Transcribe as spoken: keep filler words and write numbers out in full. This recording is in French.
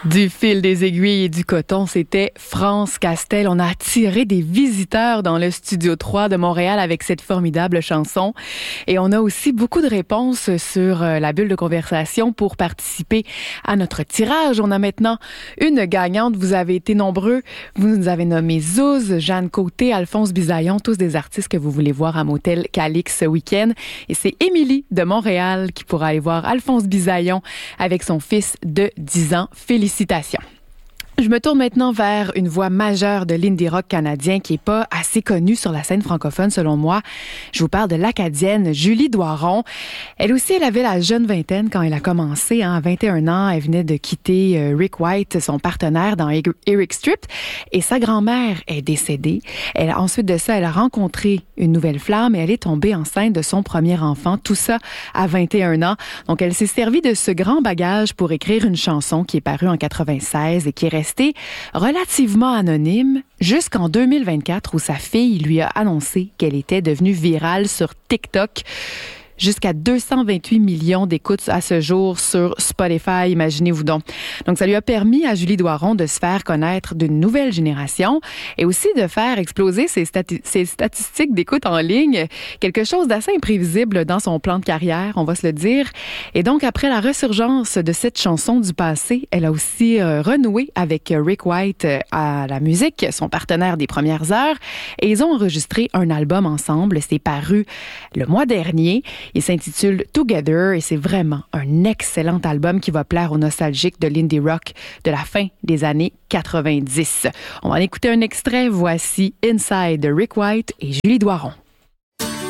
Du fil, des aiguilles et du coton, c'était France Castel. On a attiré des visiteurs dans le Studio trois de Montréal avec cette formidable chanson. Et on a aussi beaucoup de réponses sur la bulle de conversation pour participer à notre tirage. On a maintenant une gagnante. Vous avez été nombreux. Vous nous avez nommé Zouz, Jeanne Côté, Alphonse Bisaillon, tous des artistes que vous voulez voir à Motel Calix ce week-end. Et c'est Émilie de Montréal qui pourra aller voir Alphonse Bisaillon avec son fils de dix ans. Félicitations. Félicitations. Je me tourne maintenant vers une voix majeure de l'indie rock canadien qui est pas assez connue sur la scène francophone selon moi. Je vous parle de l'Acadienne Julie Doiron. Elle aussi, elle avait la jeune vingtaine quand elle a commencé. Hein, à vingt et un ans, elle venait de quitter euh, Rick White, son partenaire dans Eric Strip, et sa grand-mère est décédée. Elle, ensuite de ça, elle a rencontré une nouvelle flamme et elle est tombée enceinte de son premier enfant. Tout ça à vingt et un ans. Donc, elle s'est servie de ce grand bagage pour écrire une chanson qui est parue en quatre-vingt-seize et qui est restée relativement anonyme jusqu'en deux mille vingt-quatre où sa fille lui a annoncé qu'elle était devenue virale sur TikTok. Jusqu'à deux cent vingt-huit millions d'écoutes à ce jour sur Spotify, imaginez-vous donc. Donc, ça lui a permis à Julie Doiron de se faire connaître d'une nouvelle génération et aussi de faire exploser ses, stati- ses statistiques d'écoute en ligne. Quelque chose d'assez imprévisible dans son plan de carrière, on va se le dire. Et donc, après la ressurgence de cette chanson du passé, elle a aussi euh, renoué avec Rick White euh, à la musique, son partenaire des premières heures. Et ils ont enregistré un album ensemble. C'est paru le mois dernier. Il s'intitule Together et c'est vraiment un excellent album qui va plaire aux nostalgiques de l'indie rock de la fin des années quatre-vingt-dix. On va en écouter un extrait. Voici Inside de Rick White et Julie Doiron.